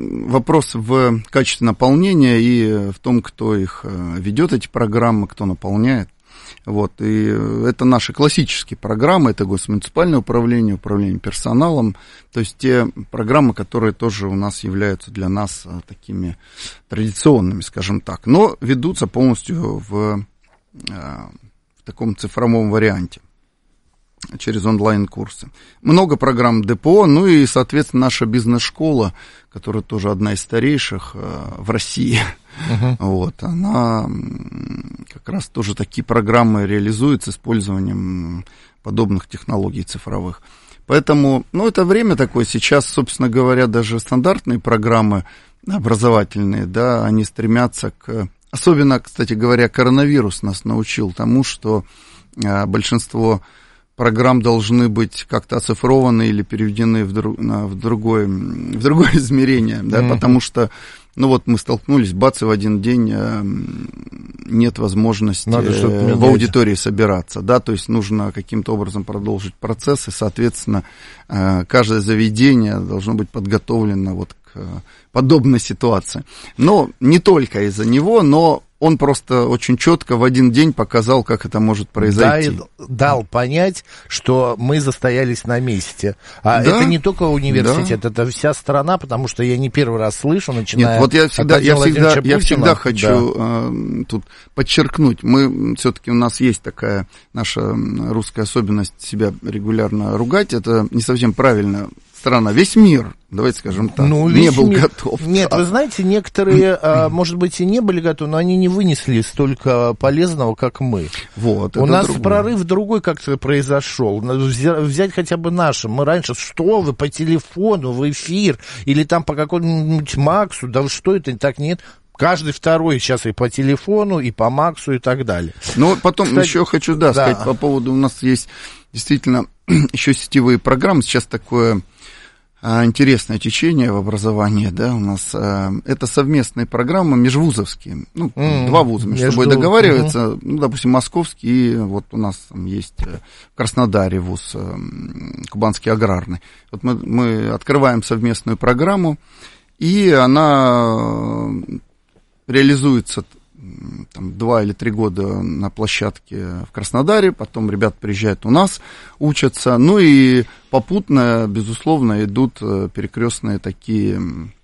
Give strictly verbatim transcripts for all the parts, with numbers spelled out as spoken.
вопрос в качестве наполнения и в том, кто их ведет, эти программы, кто наполняет. Вот, и это наши классические программы, это госмуниципальное управление, управление персоналом, то есть те программы, которые тоже у нас являются для нас такими традиционными, скажем так, но ведутся полностью в, в таком цифровом варианте, через онлайн-курсы. Много программ ДПО, ну и, соответственно, наша бизнес-школа, которая тоже одна из старейших в России, uh-huh. вот, она как раз тоже такие программы реализует с использованием подобных технологий цифровых. Поэтому, ну, это время такое, сейчас, собственно говоря, даже стандартные программы образовательные, да, они стремятся к... Особенно, кстати говоря, коронавирус нас научил тому, что а, большинство программ должны быть как-то оцифрованы или переведены в, друг, на, в, другое, в другое измерение, да, mm-hmm. потому что, ну вот мы столкнулись, бац, и в один день э, нет возможности э, в аудитории собираться, да, то есть нужно каким-то образом продолжить процесс, и, соответственно, э, каждое заведение должно быть подготовлено вот к э, подобной ситуации. Но не только из-за него, но он просто очень четко в один день показал, как это может произойти. Да, дал понять, что мы застоялись на месте. А да, это не только университет, да. это вся страна, потому что я не первый раз слышу, начиная... Нет, вот я всегда, я всегда, я всегда хочу да. э, тут подчеркнуть, мы все-таки, у нас есть такая наша русская особенность себя регулярно ругать, это не совсем правильно. Страна, весь мир, давайте скажем так, ну, не был мир... готов. Нет, вы знаете, некоторые, может быть, и не были готовы, но они не вынесли столько полезного, как мы. Вот, у нас другое. Прорыв другой как-то произошел. Взять хотя бы наши. Мы раньше, что вы, по телефону, в эфир, или там по какому-нибудь Максу, да что это, так нет. Каждый второй сейчас и по телефону, и по Максу, и так далее. Ну, потом Кстати, еще хочу, да, да, сказать по поводу, у нас есть действительно еще сетевые программы, сейчас такое... интересное течение в образовании, да, у нас э, это совместные программы межвузовские, ну, mm, два вуза между, между собой договариваются, mm-hmm. ну, допустим, московский, и вот у нас там есть в Краснодаре вуз, э, Кубанский аграрный. Вот мы, мы открываем совместную программу, и она реализуется там, два или три года на площадке в Краснодаре, потом ребята приезжают у нас, учатся, ну и попутно, безусловно, идут перекрестные такие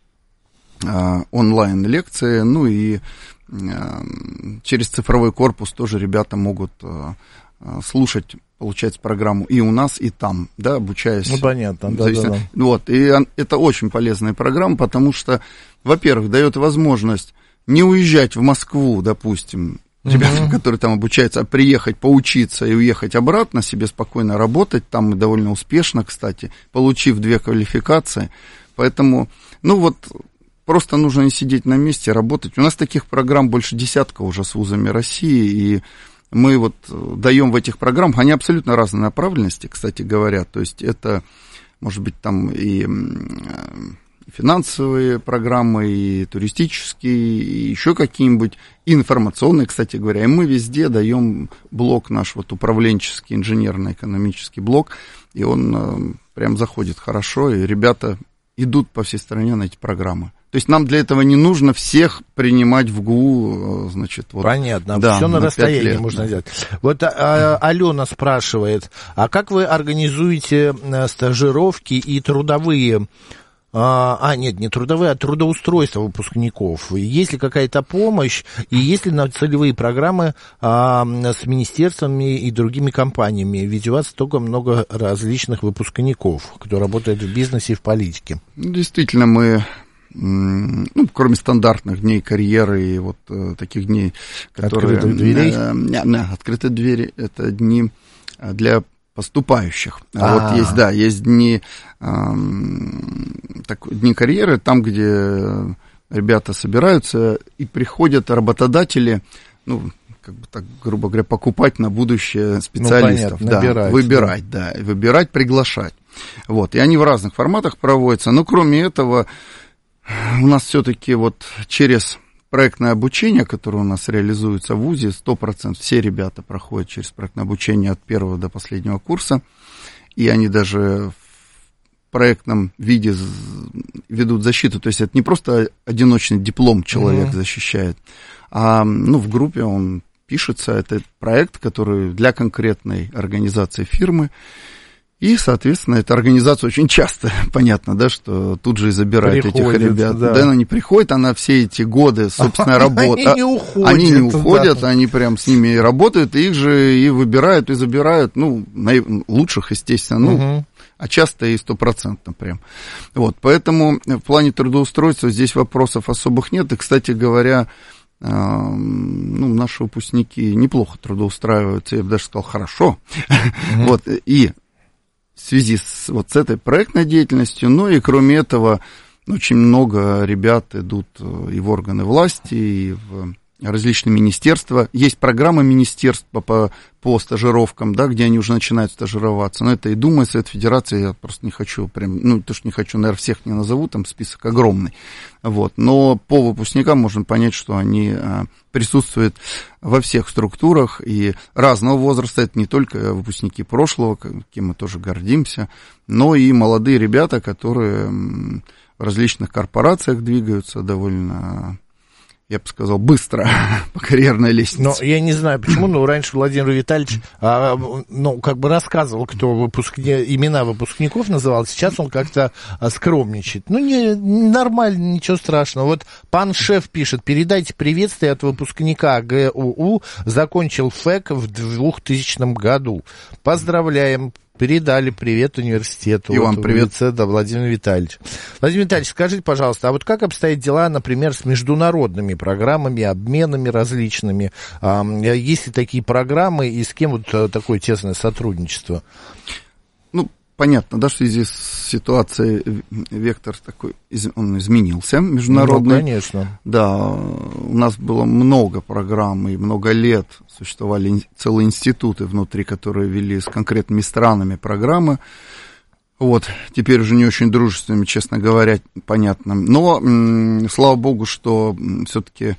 а, онлайн-лекции, ну и а, через цифровой корпус тоже ребята могут а, слушать, получается, программу и у нас, и там, да, обучаясь. Ну, понятно, да, да, да. Вот, и это очень полезная программа, потому что, во-первых, дает возможность не уезжать в Москву, допустим, ребятам, uh-huh. которые там обучаются, а приехать, поучиться и уехать обратно, себе спокойно работать, там довольно успешно, кстати, получив две квалификации. Поэтому, ну вот, просто нужно не сидеть на месте, работать. У нас таких программ больше десятка уже с вузами России, и мы вот даем в этих программах, они абсолютно разной направленности, кстати говоря, то есть это, может быть, там и... финансовые программы, и туристические, и еще какие-нибудь, и информационные, кстати говоря. И мы везде даем блок наш, вот управленческий, инженерно-экономический блок, и он э, прям заходит хорошо, и ребята идут по всей стране на эти программы. То есть нам для этого не нужно всех принимать в ГУ, значит, вот. Понятно, да, все на, на расстоянии лет, можно да. сделать. Вот а, Алена спрашивает, а как вы организуете стажировки и трудовые... А, а, нет, не трудовые, а трудоустройство выпускников. Есть ли какая-то помощь, и есть ли целевые программы а, с министерствами и другими компаниями? Ведь у вас столько много различных выпускников, кто работает в бизнесе и в политике. Действительно, мы, ну, кроме стандартных дней карьеры и вот э, таких дней, которые... Открытых дверей? Э, э, э, открытые двери, это дни для... поступающих. А вот есть, да, есть дни, э, так, дни карьеры, там, где ребята собираются и приходят работодатели, ну, как бы так, грубо говоря, покупать на будущее специалистов. Ну, понятно, да, набирать, выбирать, да. да, выбирать, приглашать. Вот, и они в разных форматах проводятся, но кроме этого у нас все-таки вот через... проектное обучение, которое у нас реализуется в ВУЗе, сто процентов все ребята проходят через проектное обучение от первого до последнего курса, и они даже проектном виде ведут защиту, то есть это не просто одиночный диплом человек mm-hmm. защищает, а ну, в группе он пишется, это проект, который для конкретной организации фирмы, и, соответственно, эта организация очень часто, понятно, да, что тут же и забирают приходит, этих ребят. Да. да, она не приходит, она все эти годы, собственно, работает. Они не уходят. Они не уходят, да. Они прям с ними работают, их же и выбирают, и забирают, ну, лучших, естественно, ну, угу. а часто и стопроцентно прям. Вот, поэтому в плане трудоустройства здесь вопросов особых нет. И, кстати говоря, ну, наши выпускники неплохо трудоустраиваются, я бы даже сказал, хорошо. Угу. Вот, и в связи с вот с этой проектной деятельностью, ну и кроме этого очень много ребят идут и в органы власти, и в различные министерства. Есть программа министерства по, по стажировкам, да, где они уже начинают стажироваться. Но это и Дума, и Совет Федерации, я просто не хочу прям, ну, то, что не хочу, наверное, всех не назову, там список огромный. Вот. Но по выпускникам можно понять, что они а, присутствуют во всех структурах и разного возраста. Это не только выпускники прошлого, кем мы тоже гордимся, но и молодые ребята, которые в различных корпорациях двигаются довольно, я бы сказал, быстро по карьерной лестнице. Но я не знаю почему, но раньше Владимир Витальевич, а, ну, как бы рассказывал, кто выпускни... имена выпускников называл, сейчас он как-то скромничает. Ну, не, нормально, ничего страшного. Вот пан Шеф пишет: передайте приветствие от выпускника ГУУ, закончил ФЭК в двухтысячном году. Поздравляем. Передали привет университету. И вам вот, привет. Лице, да, Владимир Витальевич. Владимир Витальевич, скажите, пожалуйста, а вот как обстоят дела, например, с международными программами, обменами различными? А, есть ли такие программы и с кем вот такое тесное сотрудничество? Ну, понятно, да, в связи с ситуацией вектор такой, он изменился, международный. Ну, конечно. Да, у нас было много программ и много лет существовали целые институты внутри, которые вели с конкретными странами программы. Вот, теперь уже не очень дружественными, честно говоря, понятно. Но, м- слава богу, что все-таки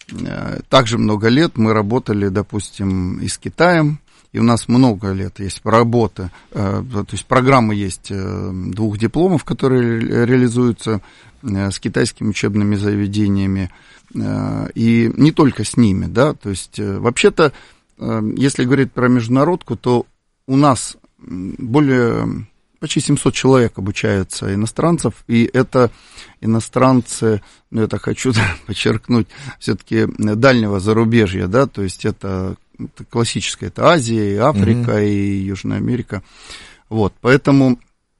э, также много лет мы работали, допустим, и с Китаем. И у нас много лет есть работы, э, то есть программы есть э, двух дипломов, которые ре- реализуются э, с китайскими учебными заведениями, э, и не только с ними, да, то есть э, вообще-то, э, если говорить про международку, то у нас более, почти семьсот человек обучается иностранцев, и это иностранцы, ну, это хочу подчеркнуть, все-таки дальнего зарубежья, да, то есть это... Это классическая, это Азия, и Африка, mm-hmm. и Южная Америка. Вот, поэтому,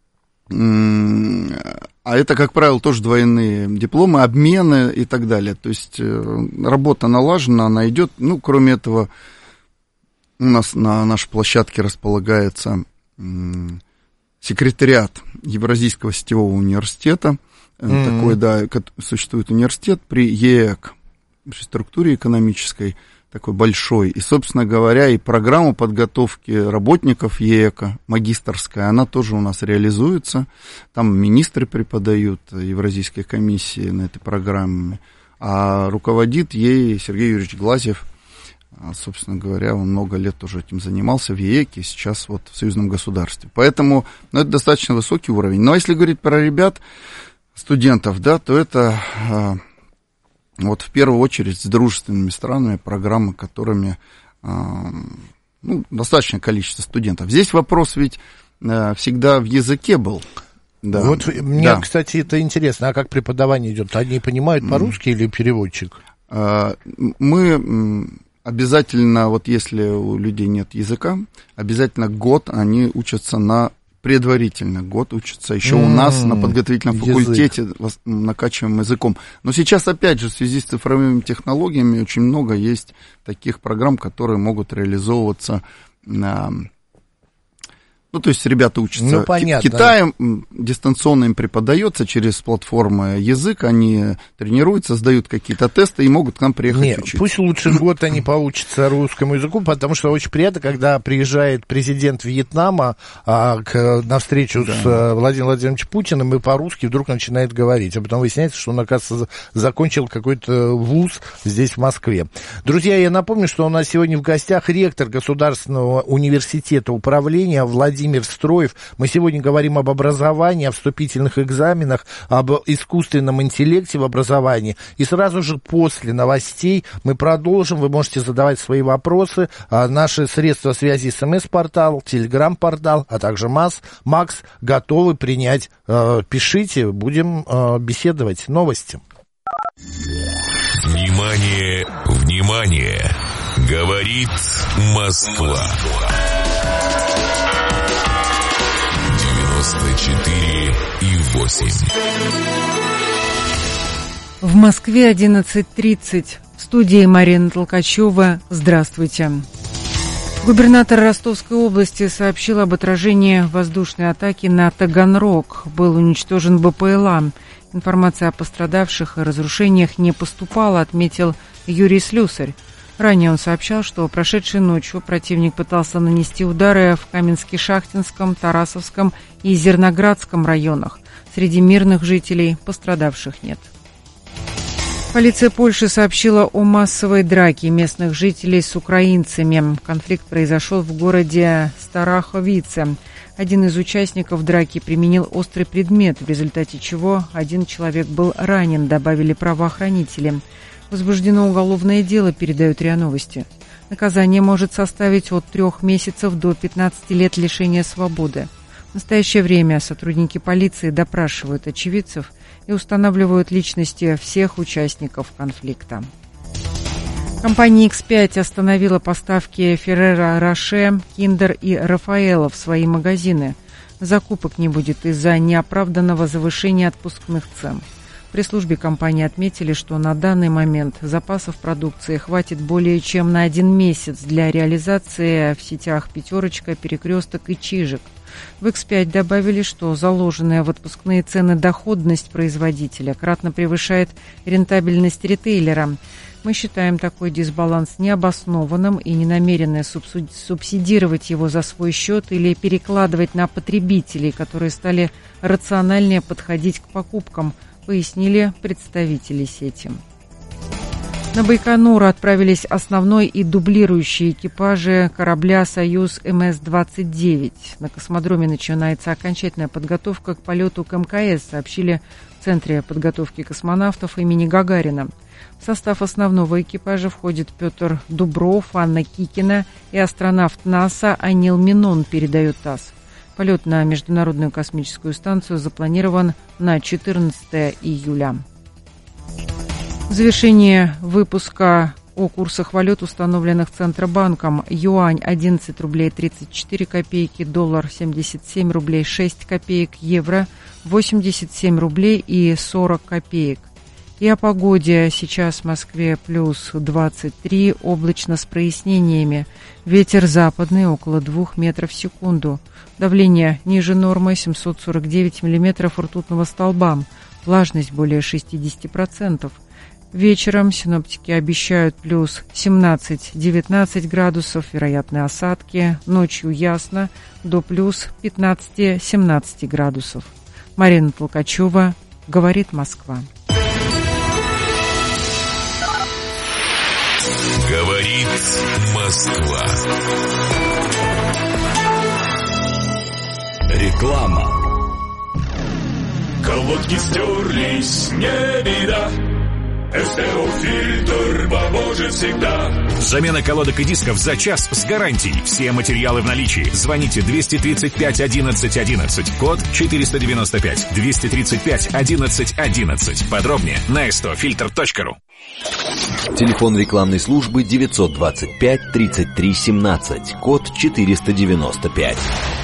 а это, как правило, тоже двойные дипломы, обмены и так далее. То есть работа налажена, она идет. Ну, кроме этого, у нас на нашей площадке располагается секретариат Евразийского сетевого университета. Mm-hmm. Такой, да, существует университет при ЕЭК, при структуре экономической, такой большой. И, собственно говоря, и программа подготовки работников ЕЭКа, магистерская, она тоже у нас реализуется. Там министры преподают Евразийской комиссии на этой программе. А руководит ей Сергей Юрьевич Глазьев. Собственно говоря, он много лет тоже этим занимался в ЕЭКе, сейчас вот в союзном государстве. Поэтому, ну, это достаточно высокий уровень. Но если говорить про ребят, студентов, да, то это... Вот в первую очередь с дружественными странами, программы, которыми э, ну, достаточное количество студентов. Здесь вопрос ведь э, всегда в языке был. Да. Вот мне, да. Кстати, это интересно, а как преподавание идет? Они понимают по-русски mm. или переводчик? Э, мы обязательно, вот если у людей нет языка, обязательно год они учатся на... предварительно год учатся еще mm-hmm. у нас на подготовительном факультете, язык. Накачиваем языком. Но сейчас, опять же, в связи с цифровыми технологиями очень много есть таких программ, которые могут реализовываться на... Ну, то есть ребята учатся ну, понятно. Китаем, дистанционно им преподается через платформы язык, они тренируются, сдают какие-то тесты и могут к нам приехать Нет, учить. Пусть лучше год они поучатся русскому языку, потому что очень приятно, когда приезжает президент Вьетнама а, к, на встречу да. с а, Владимиром Владимировичем Путиным и по-русски вдруг начинает говорить, а потом выясняется, что он, оказывается, закончил какой-то вуз здесь, в Москве. Друзья, я напомню, что у нас сегодня в гостях ректор Государственного университета управления Владимир Владимир Строев. Мы сегодня говорим об образовании, о вступительных экзаменах, об искусственном интеллекте в образовании. И сразу же после новостей мы продолжим. Вы можете задавать свои вопросы. А наши средства связи, СМС-портал, Телеграм-портал, а также МАС, Макс готовы принять. Пишите, будем беседовать. Новости. Внимание, внимание! Говорит Москва. девяносто четыре и восемь. В Москве одиннадцать тридцать. В студии Марина Толкачева. Здравствуйте. Губернатор Ростовской области сообщил об отражении воздушной атаки на Таганрог. Был уничтожен БПЛА. Информация о пострадавших и разрушениях не поступала, отметил Юрий Слюсарь. Ранее он сообщал, что прошедшей ночью противник пытался нанести удары в Каменске-Шахтинском, Тарасовском и Зерноградском районах. Среди мирных жителей пострадавших нет. Полиция Польши сообщила о массовой драке местных жителей с украинцами. Конфликт произошел в городе Стараховице. Один из участников драки применил острый предмет, в результате чего один человек был ранен, добавили правоохранители. Возбуждено уголовное дело, передают РИА Новости. Наказание может составить от трех месяцев до пятнадцати лет лишения свободы. В настоящее время сотрудники полиции допрашивают очевидцев и устанавливают личности всех участников конфликта. Компания икс пять остановила поставки Ферреро Роше, Киндер и Рафаэлло в свои магазины. Закупок не будет из-за неоправданного завышения отпускных цен. В пресс-службе компании отметили, что на данный момент запасов продукции хватит более чем на один месяц для реализации в сетях «Пятерочка», «Перекресток» и «Чижик». В икс пять добавили, что заложенная в отпускные цены доходность производителя кратно превышает рентабельность ритейлера. Мы считаем такой дисбаланс необоснованным и не намерены субсидировать его за свой счет или перекладывать на потребителей, которые стали рациональнее подходить к покупкам, пояснили представители сети. На Байконур отправились основной и дублирующие экипажи корабля «Союз эм эс двадцать девять». На космодроме начинается окончательная подготовка к полету к эм ка эс, сообщили в Центре подготовки космонавтов имени Гагарина. В состав основного экипажа входит Петр Дубров, Анна Кикина и астронавт НАСА Анил Минон, передает ТАСС. Полет на Международную космическую станцию запланирован на четырнадцатое июля. В завершении выпуска о курсах валют, установленных Центробанком: юань одиннадцать рублей тридцать четыре копейки, доллар семьдесят семь рублей шесть копеек, евро восемьдесят семь рублей и сорок копеек. И о погоде. Сейчас в Москве плюс двадцать три, облачно с прояснениями. Ветер западный около двух метров в секунду. Давление ниже нормы семьсот сорок девять миллиметров ртутного столба. Влажность более шестьдесят процентов. Вечером синоптики обещают плюс семнадцать-девятнадцать градусов, вероятны осадки. Ночью ясно, до плюс пятнадцать-семнадцать градусов. Марина Толкачева, говорит Москва. Говорит Москва. Реклама. Колодки стерлись, не беда. СТО-фильтр поможет всегда. Замена колодок и дисков за час с гарантией. Все материалы в наличии. Звоните двести тридцать пять одиннадцать одиннадцать, код четыреста девяносто пять, двести тридцать пять одиннадцать одиннадцать. Подробнее на эс тэ о фильтр точка ру. Телефон рекламной службы девятьсот двадцать пять тридцать три семнадцать, код четыреста девяносто пять.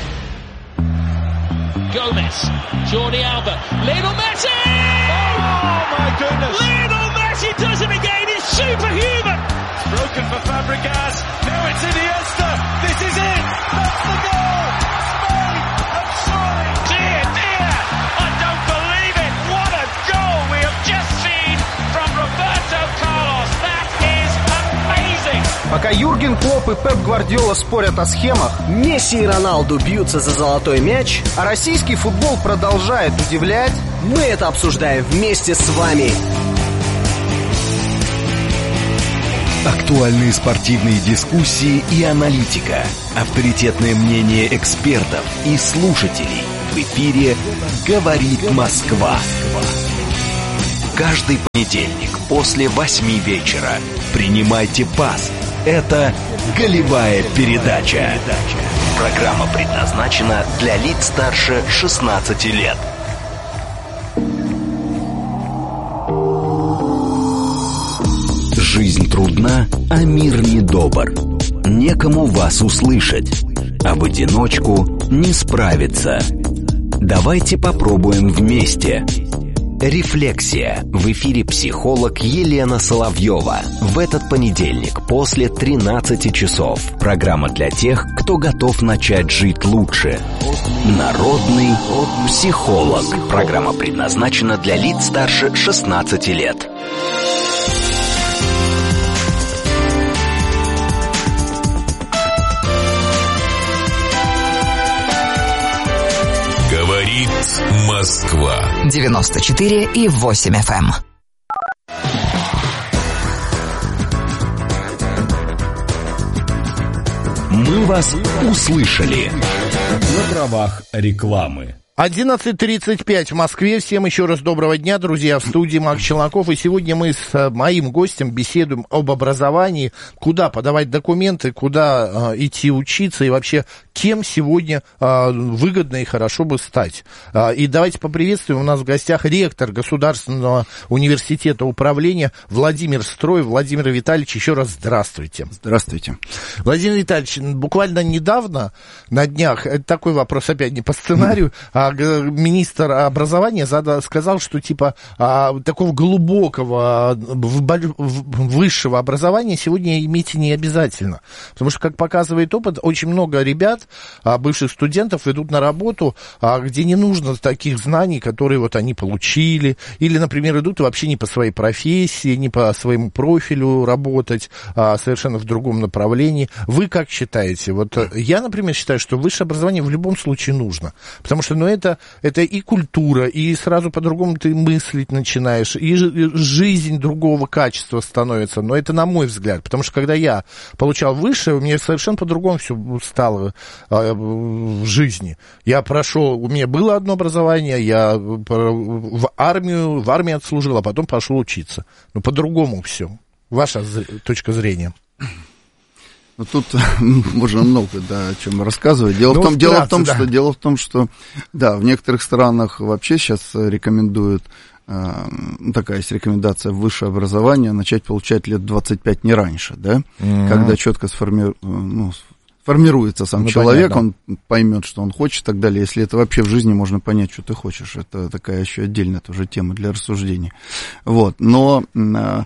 Gomez, Jordi Alba, Lionel Messi! Oh my goodness! Lionel Messi does it again, it's superhuman! It's broken for Fabregas, now it's Iniesta, this is it, that's the goal! Spain have soared! Dear, dear, I don't believe it, what a goal we have just seen from Roberto Carlos, that is amazing! Пока Юрген Клопп и Пеп Гвардиола спорят о схемах, Месси и Роналду бьются за золотой мяч, а российский футбол продолжает удивлять, мы это обсуждаем вместе с вами. Актуальные спортивные дискуссии и аналитика. Авторитетное мнение экспертов и слушателей. В эфире «Говорит Москва». Каждый понедельник после восьми вечера принимайте пас. Это «Голевая передача». Программа предназначена для лиц старше шестнадцати лет. Жизнь трудна, а мир недобр. Некому вас услышать, а в одиночку не справиться. Давайте попробуем вместе. Рефлексия. В эфире психолог Елена Соловьева. В этот понедельник после тринадцати часов. Программа для тех, кто готов начать жить лучше. Народный психолог. Программа предназначена для лиц старше шестнадцати лет. Говорит Москва. девяносто четыре и восемь эф эм. Мы вас услышали. На правах рекламы. одиннадцать тридцать пять в Москве. Всем еще раз доброго дня, друзья. В студии Макс Челноков. И сегодня мы с моим гостем беседуем об образовании, куда подавать документы, куда э, идти учиться и вообще кем сегодня э, выгодно и хорошо бы стать. Э, и давайте поприветствуем. У нас в гостях ректор Государственного университета управления Владимир Строев. Владимир Витальевич, еще раз здравствуйте. Здравствуйте. Владимир Витальевич, буквально недавно, на днях, это такой вопрос опять не по сценарию, а министр образования задал, сказал, что типа а, такого глубокого высшего образования сегодня иметь не обязательно. Потому что, как показывает опыт, очень много ребят, а, бывших студентов идут на работу, а, где не нужно таких знаний, которые вот они получили. Или, например, идут вообще не по своей профессии, не по своему профилю работать, а совершенно в другом направлении. Вы как считаете? Вот я, например, считаю, что высшее образование в любом случае нужно. Потому что, ну, это, это и культура, и сразу по-другому ты мыслить начинаешь, и жизнь другого качества становится. Но это на мой взгляд. Потому что, когда я получал высшее, у меня совершенно по-другому все стало а, в жизни. Я прошел, у меня было одно образование, я в армию, в армии отслужил, а потом пошел учиться. Но по-другому все. Ваша точка зрения. Ну, тут можно много, да, о чем рассказывать. Дело, ну, в том, вкратце, дело, в том, да. что, дело в том, что, да, в некоторых странах вообще сейчас рекомендуют, э, такая есть рекомендация, высшее образование начать получать лет двадцать пять, не раньше, да, mm-hmm. когда четко сформи... ну, формируется сам ну, человек, понятно. Он поймет, что он хочет и так далее. Если это вообще в жизни можно понять, что ты хочешь, это такая еще отдельная тоже тема для рассуждений. Вот, но... Э,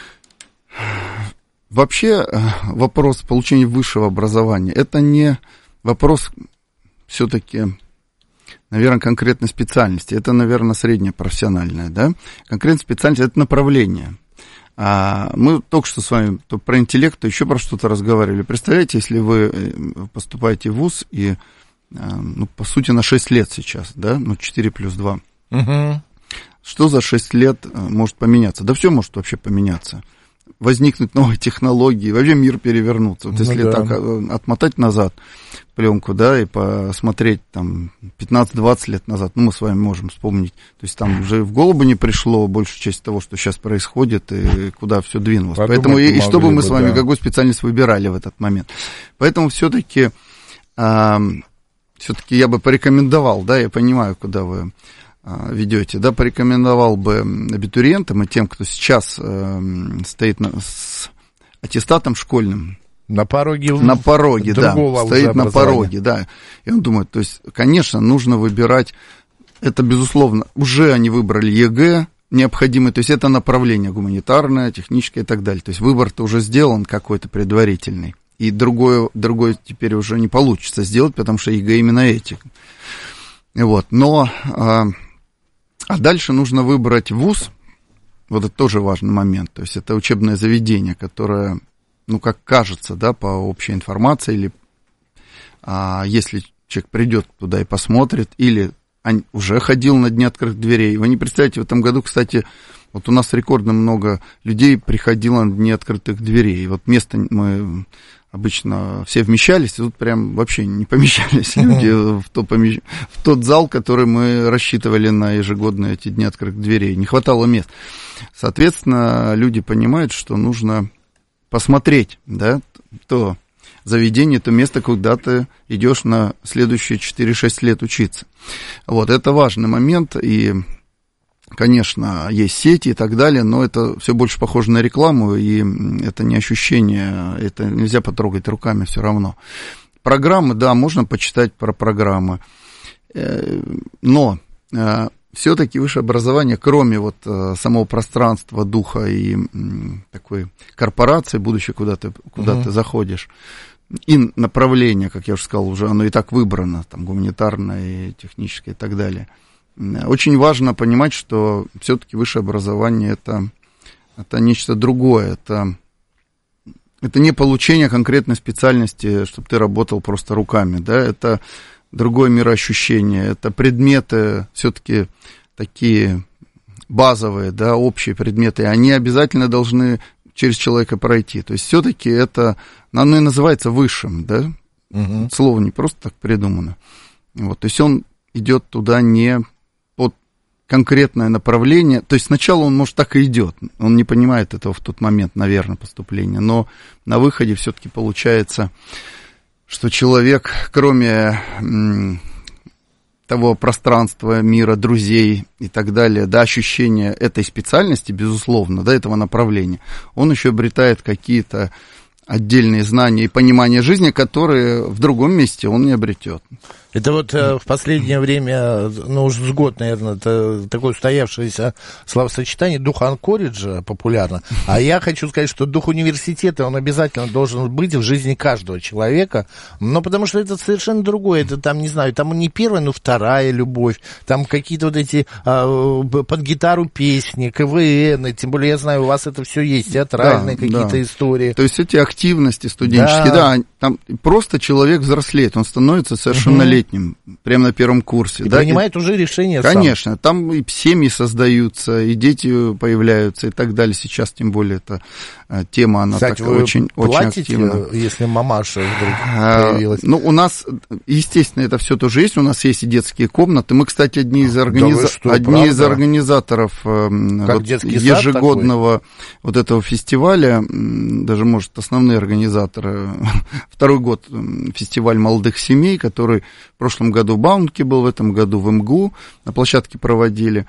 Вообще вопрос получения высшего образования — это не вопрос все-таки, наверное, конкретной специальности. Это, наверное, средняя профессиональная, да? Конкретная специальность — это направление. А мы только что с вами то про интеллект, то еще про что-то разговаривали. Представляете, если вы поступаете в вуз и, ну, по сути, на шесть лет сейчас, да? Ну, четыре плюс два. Угу. Что за шесть лет может поменяться? Да все может вообще поменяться. Возникнуть новые технологии, вообще мир перевернуться. Вот если ну, да. так отмотать назад пленку, да, и посмотреть там пятнадцать-двадцать лет назад, ну, мы с вами можем вспомнить, то есть там уже в голову не пришло большая часть того, что сейчас происходит и куда все двинулось. Подумать Поэтому и, и что бы мы с вами, да. какую специальность выбирали в этот момент. Поэтому все-таки, э, все-таки я бы порекомендовал, да, я понимаю, куда вы ведете, да, порекомендовал бы абитуриентам и тем, кто сейчас э, стоит на, с аттестатом школьным. На пороге. На пороге, да, стоит на пороге, да. И он думает, то есть, конечно, нужно выбирать, это, безусловно, уже они выбрали ЕГЭ необходимый, то есть, это направление гуманитарное, техническое и так далее. То есть, выбор-то уже сделан какой-то предварительный. И другое, другое теперь уже не получится сделать, потому что ЕГЭ именно эти. Вот, но... Э, А дальше нужно выбрать вуз, вот это тоже важный момент, то есть это учебное заведение, которое, ну, как кажется, да, по общей информации, или а, если человек придет туда и посмотрит, или уже ходил на дни открытых дверей. Вы не представляете, в этом году, кстати, Вот у нас рекордно много людей приходило на дни открытых дверей. Вот место мы обычно все вмещались, и тут прям вообще не помещались люди в, то помещ... в тот зал, который мы рассчитывали на ежегодные эти дни открытых дверей. Не хватало мест. Соответственно, люди понимают, что нужно посмотреть, да, то заведение, то место, куда ты идешь на следующие четыре-шесть лет учиться. Вот, это важный момент, и, конечно, есть сети и так далее, но это все больше похоже на рекламу, и это не ощущение, это нельзя потрогать руками все равно. Программы, да, можно почитать про программы, но все-таки высшее образование, кроме вот самого пространства, духа и такой корпорации, будущее, куда ты, куда uh-huh. ты заходишь, и направление, как я уже сказал, уже оно и так выбрано, там, гуманитарное, и техническое и так далее. Очень важно понимать, что все-таки высшее образование это, это нечто другое, это, это не получение конкретной специальности, чтобы ты работал просто руками, да, это другое мироощущение, это предметы все-таки такие базовые, да, общие предметы, они обязательно должны через человека пройти. То есть все-таки это, оно и называется высшим, да, угу. Слово не просто так придумано. Вот, то есть он идет туда не под конкретное направление, то есть сначала он, может, так и идет, он не понимает этого в тот момент, наверное, поступления, но на выходе все-таки получается, что человек, кроме м, того пространства, мира, друзей и так далее, да, ощущения этой специальности, безусловно, да, этого направления, он еще обретает какие-то отдельные знания и понимание жизни, которые в другом месте он не обретет. Это вот э, в последнее время, ну, уже с год, наверное, это такое устоявшееся словосочетание «дух анкориджа» популярно. А я хочу сказать, что дух университета, он обязательно должен быть в жизни каждого человека, но потому что это совершенно другое. Это там, не знаю, там не первая, но вторая любовь, там какие-то вот эти э, под гитару песни, КВН, тем более я знаю, у вас это все есть, театральные да, какие-то да. истории. То есть эти активности студенческие, да, да там просто человек взрослеет, он становится совершеннолетним. Прямо на первом курсе. И да? принимает и, уже решение конечно, сам. Там и семьи создаются, и дети появляются, и так далее. Сейчас, тем более, эта тема, она Кстати, такая очень, очень активна. Если мамаша вдруг появилась? Ну, у нас, естественно, это все тоже есть. У нас есть и детские комнаты. Мы, кстати, одни из, организа... да что, одни из организаторов вот, ежегодного вот этого фестиваля, даже, может, основные организаторы. Второй год фестиваль молодых семей, который в прошлом году в Баунке был, в этом году в МГУ на площадке проводили.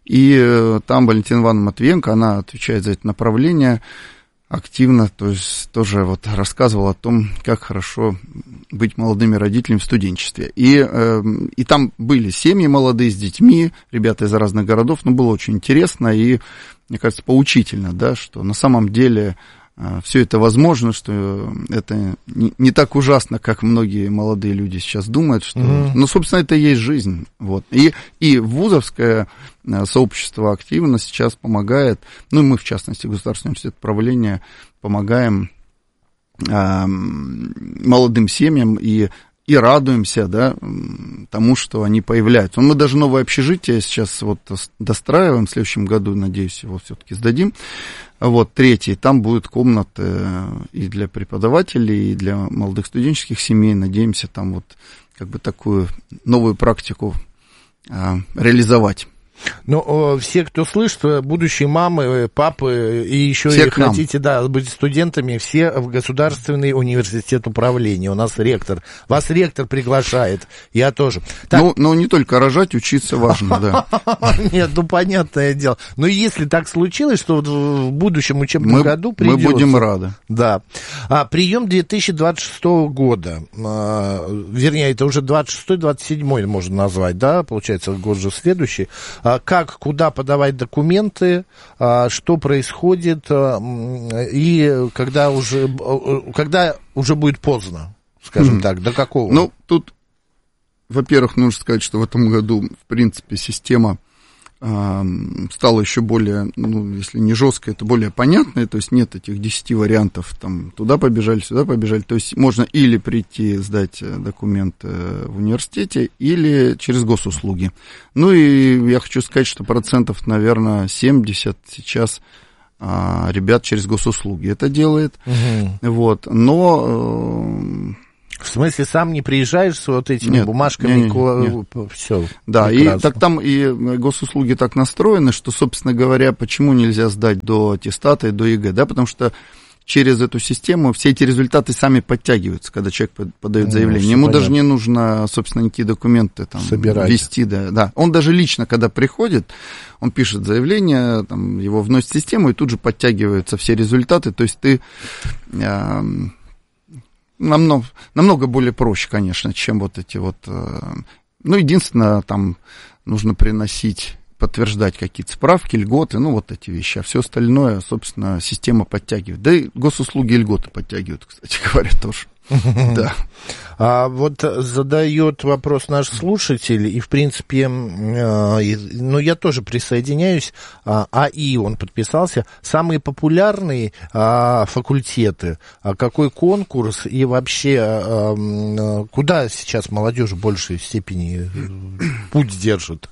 И там Валентина Ивановна Матвиенко, она отвечает за это направление активно, то есть тоже вот рассказывала о том, как хорошо быть молодыми родителями в студенчестве. И, э, и там были семьи молодые с детьми, ребята из разных городов, но было очень интересно и, мне кажется, поучительно, да, что на самом деле все это возможно, что это не, не так ужасно, как многие молодые люди сейчас думают, что, mm-hmm. ну, собственно, это и есть жизнь. Вот. И, и вузовское сообщество активно сейчас помогает, ну, и мы, в частности, Государственный университет управления, помогаем э, молодым семьям и, и радуемся, да, тому, что они появляются. Мы даже новое общежитие сейчас вот достраиваем, в следующем году, надеюсь, его все-таки сдадим. Вот, третий, там будут комнаты и для преподавателей, и для молодых студенческих семей. Надеемся там вот как бы такую новую практику а, реализовать. Ну, все, кто слышит, будущие мамы, папы, и еще все и хотите, да, быть студентами, все в Государственный университет управления. У нас ректор. Вас ректор приглашает. Я тоже. Так. Ну, но не только рожать, учиться важно, да. Нет, ну, понятное дело. Но если так случилось, что в будущем учебном году придется... Мы будем рады. Да. А, прием две тысячи двадцать шестого года. А, вернее, это уже двадцать шестой двадцать седьмой можно назвать, да? Получается, год же следующий. Как, куда подавать документы, что происходит, и когда уже, когда уже будет поздно, скажем mm. так, до какого? Ну, тут, во-первых, нужно сказать, что в этом году, в принципе, система стало еще более, ну, если не жесткое, то более понятное, то есть нет этих десяти вариантов, там, туда побежали, сюда побежали, то есть можно или прийти сдать документы в университете, или через госуслуги. Ну, и я хочу сказать, что процентов, наверное, семьдесят сейчас а, ребят через госуслуги это делает, угу. Вот, но... В смысле, сам не приезжаешь с вот этими нет, бумажками? Нет, нет, нет. Все. Да, прекрасно. И так там и госуслуги так настроены, что, собственно говоря, почему нельзя сдать до аттестата и до ЕГЭ, да, потому что через эту систему все эти результаты сами подтягиваются, когда человек подает заявление. Ну, ему понятно. Даже не нужно, собственно, никакие документы там собирать. Вести, да, да. Он даже лично, когда приходит, он пишет заявление, там, его вносит в систему, и тут же подтягиваются все результаты, то есть ты... Э, Намного, намного более проще, конечно, чем вот эти вот... Ну, единственное, там нужно приносить, подтверждать какие-то справки, льготы, ну, вот эти вещи. А все остальное, собственно, система подтягивает. Да и госуслуги и льготы подтягивают, кстати говоря, тоже. Да. А вот задает вопрос наш слушатель, и, в принципе, ну, я тоже присоединяюсь, АИ, он подписался, самые популярные факультеты, какой конкурс и вообще, куда сейчас молодежь в большей степени путь держит?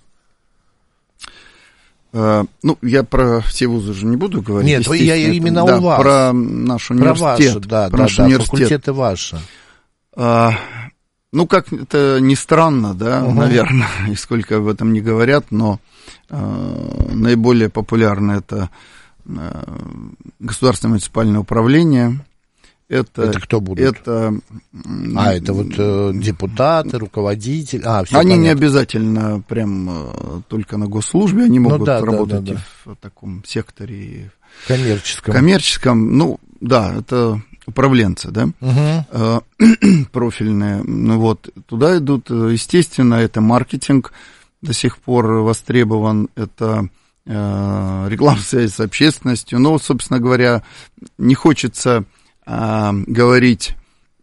Ну, я про все вузы же не буду говорить. Нет, я именно это, у да, вас. Про наш университет. Про, ваши, да, про да, наш да, университет. Факультеты ваши. А, ну, как это ни странно, да, угу. Наверное, и сколько об этом не говорят, но а, наиболее популярно это а, государственное муниципальное управление. Это, это кто будут? Это, а, это вот э, депутаты, руководители. А, все они понятно. Не обязательно прям э, только на госслужбе, они могут ну, да, работать да, да, да. в таком секторе коммерческом. Коммерческом, ну да, это управленцы, да, угу. э, профильные. Ну, вот, туда идут, естественно, это маркетинг до сих пор востребован, это э, рекламная связь с общественностью. Но, собственно говоря, не хочется А, говорить,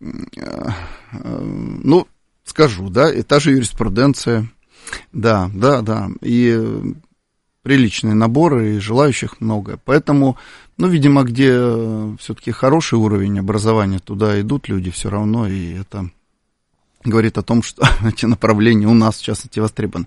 а, а, ну, скажу, да, и та же юриспруденция, да, да, да, и приличные наборы, и желающих много, поэтому, ну, видимо, где все-таки хороший уровень образования, туда идут люди все равно, и это говорит о том, что эти направления у нас сейчас эти востребованы.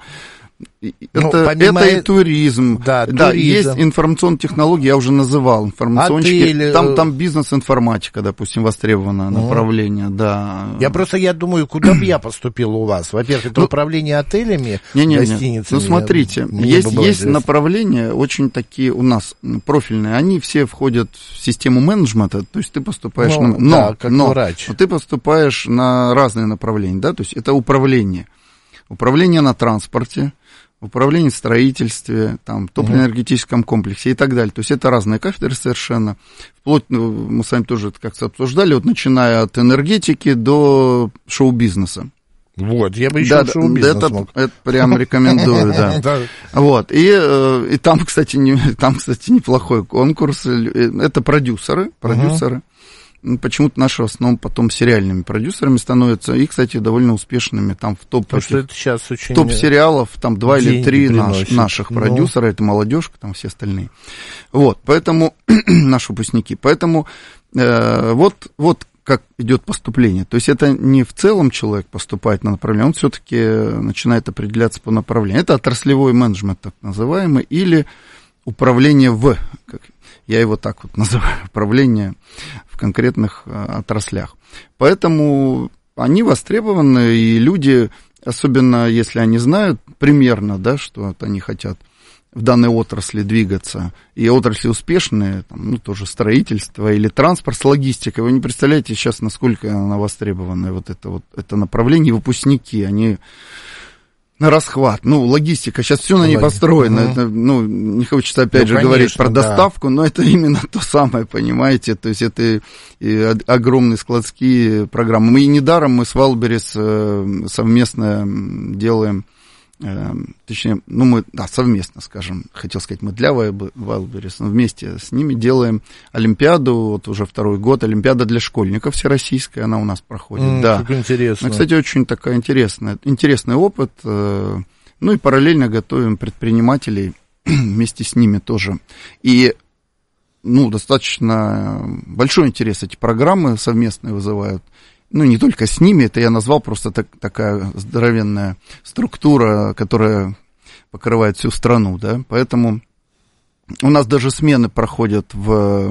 Ну, это, помимо... это и туризм. Да, да, туризм. Есть информационные технологии, я уже называл. Информационщики. Отели... Там, там бизнес-информатика, допустим, востребованное ну. направление, да. Я просто, я думаю, куда бы я поступил у вас? Во-первых, это ну, управление отелями, не, не, гостиницами. Не. Ну, смотрите, есть, есть направления, очень такие у нас профильные, они все входят в систему менеджмента, то есть ты поступаешь ну, на... Но, да, как но, врач. но ты поступаешь на разные направления, да, то есть это управление. Управление на транспорте, управление в строительстве, там, топливно-энергетическом комплексе и так далее. То есть это разные кафедры совершенно. Вплоть, ну, мы с вами тоже это как-то обсуждали, вот начиная от энергетики до шоу-бизнеса. Вот, я бы еще да, шоу-бизнес это, смог. Это прям рекомендую, да. Вот, и, и там, кстати, не, там, кстати, неплохой конкурс. Это продюсеры, продюсеры. Почему-то наши в основном потом сериальными продюсерами становятся, и, кстати, довольно успешными, там в топ, этих, очень топ сериалов, там два или три наш, наших но... продюсера, это молодежка, там все остальные. Вот, поэтому, наши выпускники, поэтому э, вот, вот как идет поступление. То есть это не в целом человек поступает на направление, он все-таки начинает определяться по направлению. Это отраслевой менеджмент, так называемый, или управление в... Как, я его так вот называю, управление в конкретных а, отраслях. Поэтому они востребованы, и люди, особенно если они знают примерно, да, что вот они хотят в данной отрасли двигаться, и отрасли успешные, там, ну, тоже строительство или транспорт с логистикой, вы не представляете сейчас, насколько она востребована, вот это вот это направление, выпускники, они... На расхват. Ну, логистика, сейчас все на ней построено. Угу. Это, ну, не хочется опять ну, же конечно, говорить про доставку, да. Но это именно то самое, понимаете. То есть это и огромные складские программы. Мы и недаром мы с Валберес совместно делаем, точнее, ну, мы, да, совместно, скажем, хотел сказать, мы для Валберес, но вместе с ними делаем Олимпиаду, вот уже второй год, Олимпиада для школьников всероссийская, она у нас проходит, mm, да. Как интересно. Ну, кстати, очень такая интересная, интересный опыт, Ну и параллельно готовим предпринимателей вместе с ними тоже. И, ну, достаточно большой интерес эти программы совместные вызывают. Ну, не только с ними, это я назвал просто так, такая здоровенная структура, которая покрывает всю страну, да, поэтому у нас даже смены проходят в,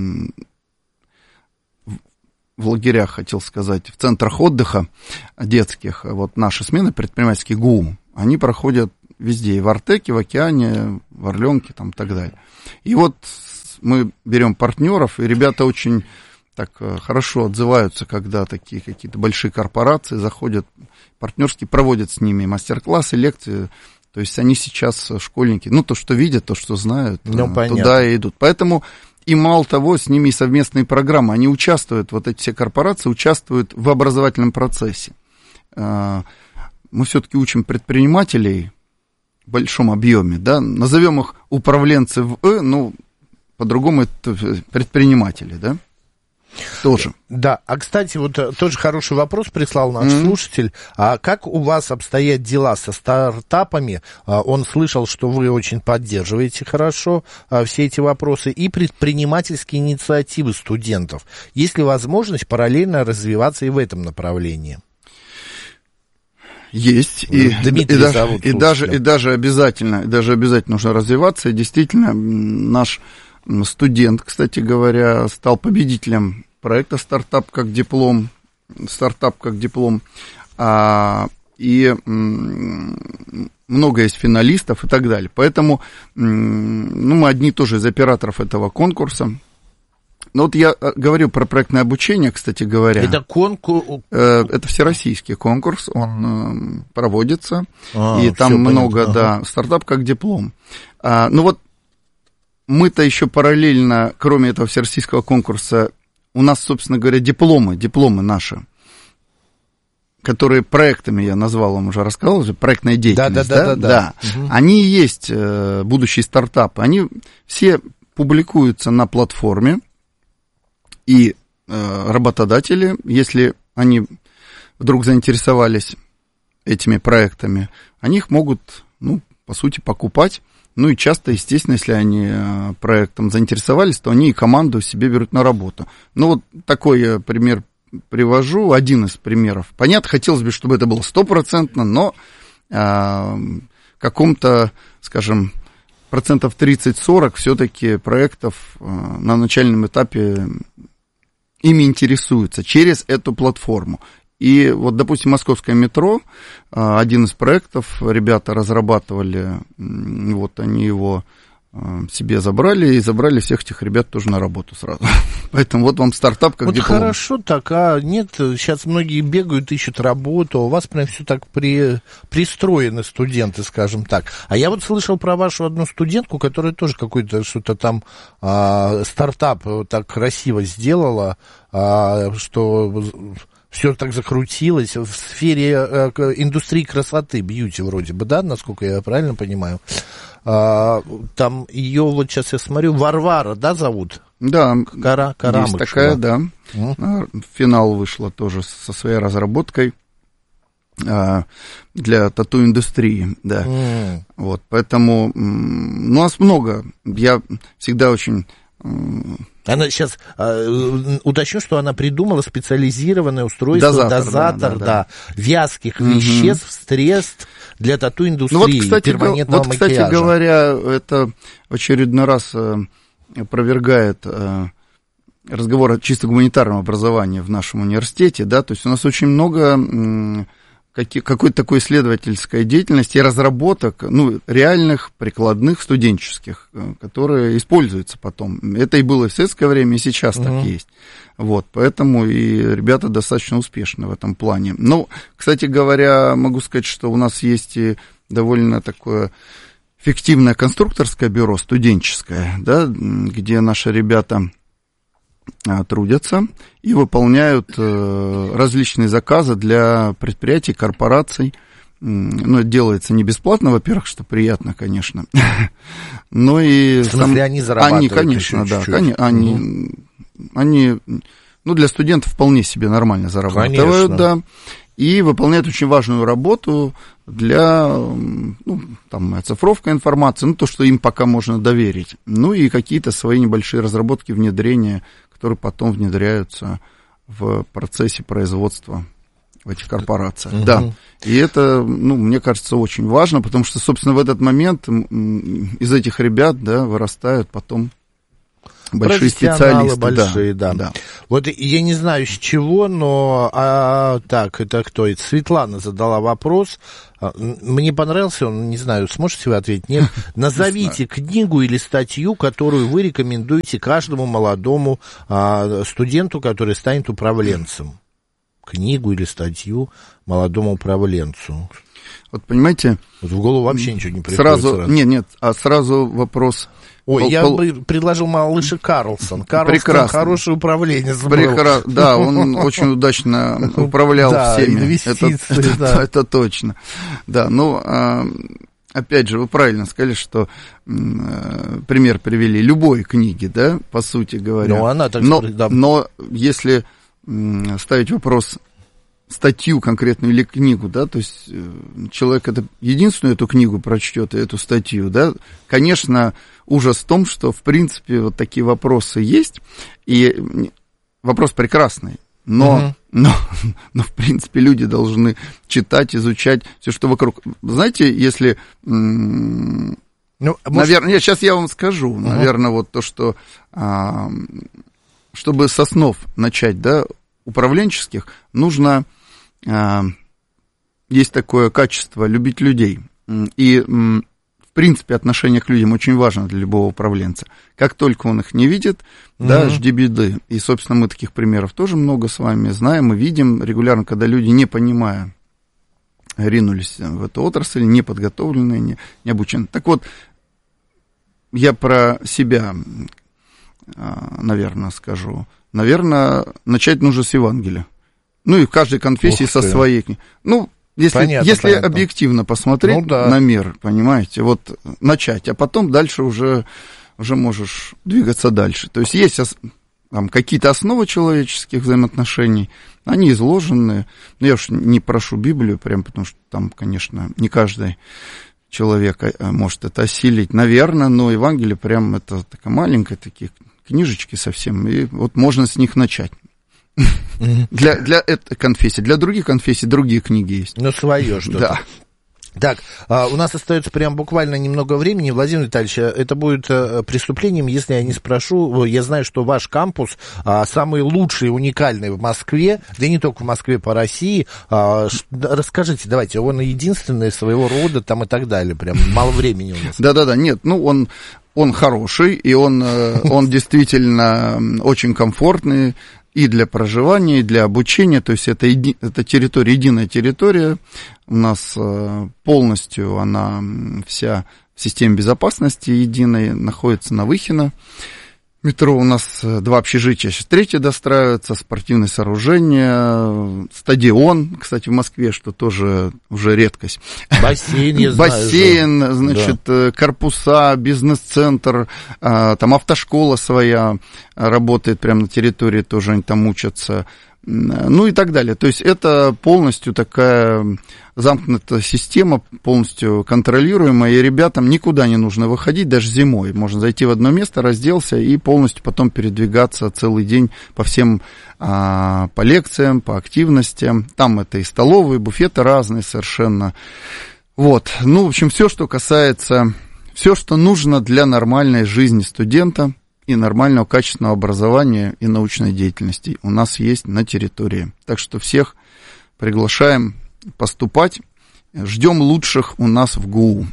в лагерях, хотел сказать, в центрах отдыха детских, вот наши смены, предпринимательские ГУ, они проходят везде, и в Артеке, в Океане, в Орленке, там, и так далее. И вот мы берем партнеров, и ребята очень так хорошо отзываются, когда такие какие-то большие корпорации заходят, партнерские, проводят с ними мастер-классы, лекции. То есть они сейчас, школьники, ну, то, что видят, то, что знают, ну, туда и идут. Поэтому и мало того, с ними и совместные программы. Они участвуют, вот эти все корпорации участвуют в образовательном процессе. Мы все-таки учим предпринимателей в большом объеме, да, назовем их управленцы в «э», ну, по-другому это предприниматели, да. Тоже. Да, а, кстати, вот тоже хороший вопрос прислал наш mm-hmm. слушатель. А как у вас обстоят дела со стартапами? Он слышал, что вы очень поддерживаете хорошо все эти вопросы и предпринимательские инициативы студентов. Есть ли возможность параллельно развиваться и в этом направлении? Есть, и, и, даже, и, даже, и даже обязательно, и даже обязательно нужно развиваться. И действительно, наш студент, кстати говоря, стал победителем проекта «Стартап как диплом», «Стартап как диплом», а, и м, много есть финалистов и так далее. Поэтому ну, мы одни тоже из операторов этого конкурса. Но вот я говорю про проектное обучение, кстати говоря. Это конкурс? Это всероссийский конкурс, он проводится, а, и там много, понятно. Да, «Стартап как диплом». А, ну вот, мы-то еще параллельно, кроме этого всероссийского конкурса, у нас, собственно говоря, дипломы, дипломы наши, которые проектами, я назвал, вам уже рассказал, уже проектная деятельность, да? Да, да, да. да. да. Угу. Они и есть э, будущие стартапы, они все публикуются на платформе, и э, работодатели, если они вдруг заинтересовались этими проектами, они их могут, ну, по сути, покупать. Ну и часто, естественно, если они проектом заинтересовались, то они и команду себе берут на работу. Ну вот такой я пример привожу, один из примеров. Понятно, хотелось бы, чтобы это было стопроцентно, но а, каком-то, скажем, процентов тридцать-сорок все-таки проектов а, на начальном этапе ими интересуются через эту платформу. И вот, допустим, московское метро, один из проектов, ребята разрабатывали, вот они его себе забрали, и забрали всех этих ребят тоже на работу сразу. Поэтому вот вам стартап как вот диплом. Хорошо так, а нет, сейчас многие бегают, ищут работу, а у вас прям все так при, пристроены студенты, скажем так. А я вот слышал про вашу одну студентку, которая тоже какой-то что-то там а, стартап так красиво сделала, а, что... Все так закрутилось в сфере э, индустрии красоты, бьюти вроде бы, да, насколько я правильно понимаю. А, там ее, вот сейчас я смотрю, Варвара, да, зовут? Да, Кара, есть такая, да. Mm. В финал вышла тоже со своей разработкой а, для тату-индустрии, да. Mm. Вот, поэтому м, у нас много. Я всегда очень... Она сейчас, э, уточню, что она придумала специализированное устройство, дозатор, дозатор да, да, да, да, вязких угу. веществ, средств для тату-индустрии, ну, вот, кстати, перманентного вот, макияжа. Кстати говоря, это в очередной раз э, опровергает э, разговор о чисто гуманитарном образовании в нашем университете, да, то есть у нас очень много... Э, какой-то такой исследовательской деятельности и разработок, ну, реальных, прикладных, студенческих, которые используются потом. Это и было в советское время, и сейчас uh-huh. так есть. Вот, поэтому и ребята достаточно успешны в этом плане. Ну, кстати говоря, могу сказать, что у нас есть и довольно такое фиктивное конструкторское бюро, студенческое, да, где наши ребята... трудятся и выполняют э, различные заказы для предприятий, корпораций. Ну, это делается не бесплатно, во-первых, что приятно, конечно. Но и... В смысле, сам... они зарабатывают? Они, конечно, да. Они, они, угу. они, ну, для студентов вполне себе нормально зарабатывают, конечно. Да. и выполняют очень важную работу для, ну, там, оцифровка информации, ну, то, что им пока можно доверить, ну, и какие-то свои небольшие разработки, внедрения, которые потом внедряются в процессе производства в этих корпорациях. Uh-huh. Да, и это, ну, мне кажется, очень важно, потому что, собственно, в этот момент из этих ребят, да, вырастают потом большие специалисты. Большие, да, да. Да. Вот я не знаю, с чего, но... А, так, это кто? Это Светлана задала вопрос. Мне понравился он, не знаю, сможете вы ответить? Нет. Назовите книгу или статью, которую вы рекомендуете каждому молодому а, студенту, который станет управленцем. Книгу или статью молодому управленцу. Вот понимаете... Вот в голову вообще ничего не приходит. Сразу, сразу. Нет, нет, а сразу вопрос... Ой, пол, я пол... бы предложил малыша Карлсон. Карлсон Прекрасно. Хороший управленец был. Прекра... Да, он очень удачно управлял всеми. Это, это точно. Да, ну, опять же, вы правильно сказали, что пример привели любой книги, да, по сути говоря. Ну, она так но, да. но если ставить вопрос... статью конкретную или книгу, да, то есть человек это единственную эту книгу прочтет и эту статью, да, конечно, ужас в том, что, в принципе, вот такие вопросы есть, и вопрос прекрасный, но, uh-huh. но, но, в принципе, люди должны читать, изучать все, что вокруг. Знаете, если, ну, наверное, может... сейчас я вам скажу, uh-huh. наверное, вот то, что, а, чтобы с основ начать, да, управленческих, нужно, а, есть такое качество любить людей, и, в принципе, отношение к людям очень важно для любого управленца. Как только он их не видит, mm-hmm. да, жди беды. И, собственно, мы таких примеров тоже много с вами знаем и видим регулярно, когда люди, не понимая, ринулись в эту отрасль, неподготовленные, не, не обученные. Так вот, я про себя, наверное, скажу. Наверное, начать нужно с Евангелия. Ну, и в каждой конфессии со своей книгой. Ну, если, понятно, если понятно. Объективно посмотреть ну, да. на мир, понимаете, вот начать, а потом дальше уже, уже можешь двигаться дальше. То есть есть там какие-то основы человеческих взаимоотношений, они изложены. Ну, я уж не прошу Библию прям, потому что там, конечно, не каждый человек может это осилить, наверное, но Евангелие прям это такая маленькая, такие книжечки совсем, и вот можно с них начать. Mm-hmm. Для, для этой конфессии, для других конфессий другие книги есть. Ну, свое что-то. Да. Так, а, у нас остается прям буквально немного времени. Владимир Витальевич, это будет а, преступлением, если я не спрошу. Я знаю, что ваш кампус а, самый лучший, уникальный в Москве, да и не только в Москве, по России. А, ш, расскажите, давайте, он единственный своего рода там и так далее. Прям мало времени у нас. Да-да-да, нет, ну он... Он хороший, и он, он действительно очень комфортный и для проживания, и для обучения. То есть это, еди, это территория, единая территория. У нас полностью она вся в системе безопасности единой, находится на Выхино. Метро у нас два общежития, сейчас третье достраивается, спортивное сооружение, стадион, кстати, в Москве, что тоже уже редкость. Бассейн, я знаю. Бассейн, значит, да. корпуса, бизнес-центр, там автошкола своя работает прямо на территории, тоже они там учатся. Ну и так далее. То есть это полностью такая замкнутая система, полностью контролируемая, и ребятам никуда не нужно выходить, даже зимой. Можно зайти в одно место, разделся и полностью потом передвигаться целый день по всем, а, по лекциям, по активностям. Там это и столовые, буфеты разные совершенно. Вот. Ну, в общем, все, что касается, все, что нужно для нормальной жизни студента и нормального качественного образования и научной деятельности у нас есть на территории. Так что всех приглашаем поступать. Ждем лучших у нас в ГУ.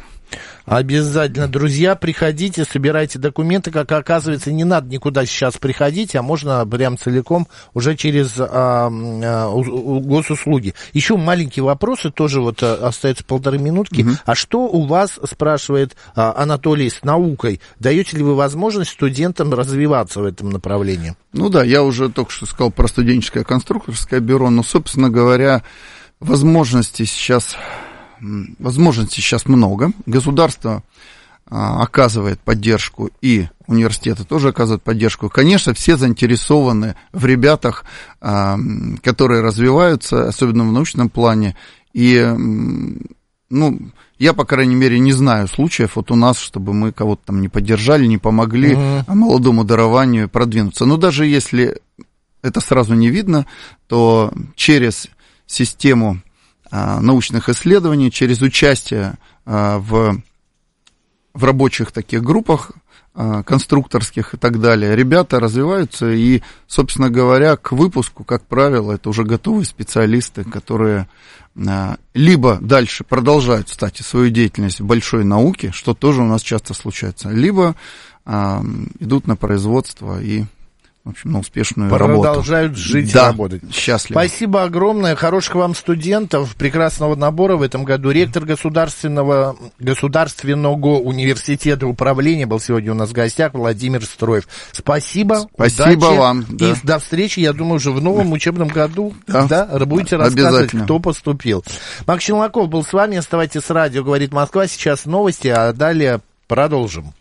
Обязательно, друзья, приходите, собирайте документы. Как оказывается, не надо никуда сейчас приходить, а можно прям целиком уже через а, а, госуслуги. Еще маленькие вопросы, тоже вот а, остается полторы минутки. Угу. А что у вас, спрашивает а, Анатолий, с наукой? Даете ли вы возможность студентам развиваться в этом направлении? Ну да, я уже только что сказал про студенческое конструкторское бюро, но, собственно говоря, возможностей сейчас... Возможностей сейчас много. Государство оказывает поддержку, и университеты тоже оказывают поддержку. Конечно, все заинтересованы в ребятах, которые развиваются, особенно в научном плане. И, ну, я, по крайней мере, не знаю случаев вот у нас, чтобы мы кого-то там не поддержали, не помогли mm-hmm. молодому дарованию продвинуться. Но даже если это сразу не видно, то через систему научных исследований, через участие в в рабочих таких группах, конструкторских и так далее, ребята развиваются, и, собственно говоря, к выпуску, как правило, это уже готовые специалисты, которые либо дальше продолжают, кстати, свою деятельность в большой науке, что тоже у нас часто случается, либо идут на производство и, в общем, на успешную работу. Продолжают жить да, и работать. Счастливо. Спасибо огромное. Хороших вам студентов, прекрасного набора в этом году. Ректор государственного, государственного университета управления был сегодня у нас в гостях, Владимир Строев. Спасибо. Спасибо удачи, вам. Да. И до встречи, я думаю, уже в новом учебном году. Да, да будете рассказывать, кто поступил. Макс Челноков был с вами. Оставайтесь с радио «Говорит Москва». Сейчас новости, а далее продолжим.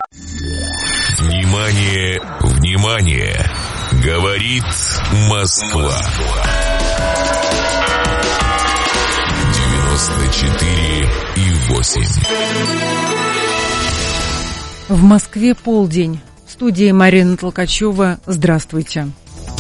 Внимание, внимание! Говорит Москва. девяносто четыре и восемь. В Москве полдень. В студии Марина Толкачева. Здравствуйте.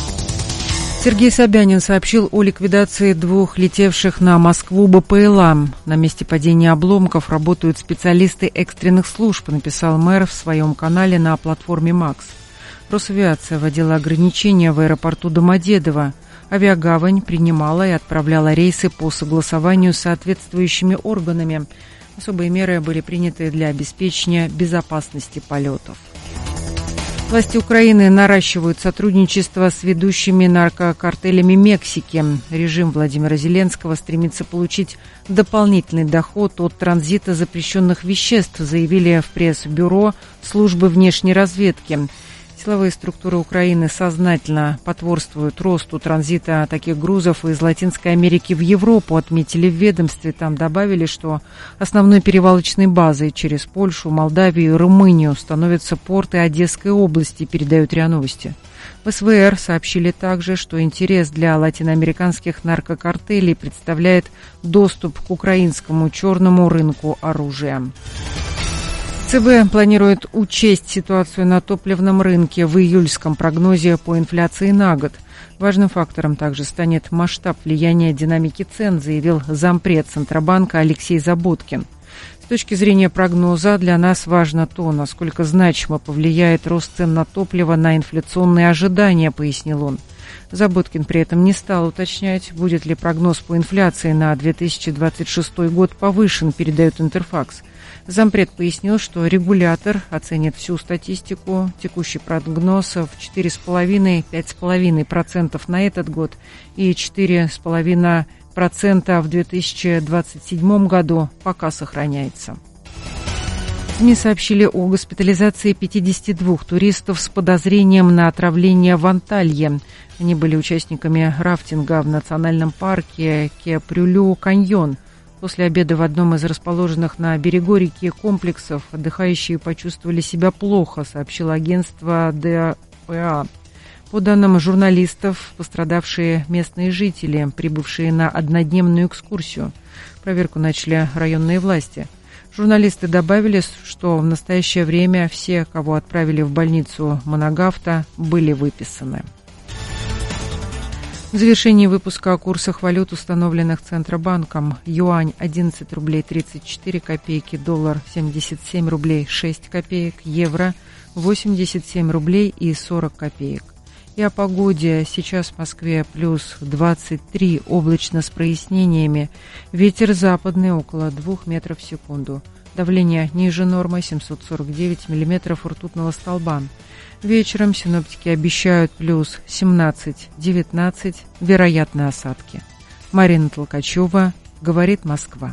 Сергей Собянин сообщил о ликвидации двух летевших на Москву БПЛА. На месте падения обломков работают специалисты экстренных служб, написал мэр в своем канале на платформе «Макс». Росавиация вводила ограничения в аэропорту Домодедово. Авиагавань принимала и отправляла рейсы по согласованию с соответствующими органами. Особые меры были приняты для обеспечения безопасности полетов. Власти Украины наращивают сотрудничество с ведущими наркокартелями Мексики. Режим Владимира Зеленского стремится получить дополнительный доход от транзита запрещенных веществ, заявили в пресс-бюро службы внешней разведки. Силовые структуры Украины сознательно потворствуют росту транзита таких грузов из Латинской Америки в Европу, отметили в ведомстве. Там добавили, что основной перевалочной базой через Польшу, Молдавию и Румынию становятся порты Одесской области, передают РИА Новости. В СВР сообщили также, что интерес для латиноамериканских наркокартелей представляет доступ к украинскому черному рынку оружия. ЦБ планирует учесть ситуацию на топливном рынке в июльском прогнозе по инфляции на год. Важным фактором также станет масштаб влияния динамики цен, заявил зампред Центробанка Алексей Заботкин. С точки зрения прогноза для нас важно то, насколько значимо повлияет рост цен на топливо на инфляционные ожидания, пояснил он. Заботкин при этом не стал уточнять, будет ли прогноз по инфляции на две тысячи двадцать шестой год повышен, передает Интерфакс. Зампред пояснил, что регулятор оценит всю статистику. Текущий прогноз в четыре целых пять десятых - пять целых пять десятых процента на этот год и четыре целых пять десятых процента в две тысячи двадцать седьмом году пока сохраняется. СМИ сообщили о госпитализации пятидесяти двух туристов с подозрением на отравление в Анталье. Они были участниками рафтинга в национальном парке Кепрюлю-Каньон. После обеда в одном из расположенных на берегу реки комплексов отдыхающие почувствовали себя плохо, сообщило агентство ДПА. По данным журналистов, пострадавшие местные жители, прибывшие на однодневную экскурсию. Проверку начали районные власти. Журналисты добавили, что в настоящее время все, кого отправили в больницу Моногафта, были выписаны. В завершении выпуска о курсах валют, установленных Центробанком. Юань одиннадцать рублей тридцать четыре копейки, доллар семьдесят семь рублей шесть копеек, евро восемьдесят семь рублей и сорок копеек. И о погоде. Сейчас в Москве плюс двадцать три, облачно с прояснениями. Ветер западный около двух метров в секунду. Давление ниже нормы семьсот сорок девять миллиметров ртутного столба. Вечером синоптики обещают плюс семнадцать - девятнадцать, вероятны осадки. Марина Толкачева, говорит Москва.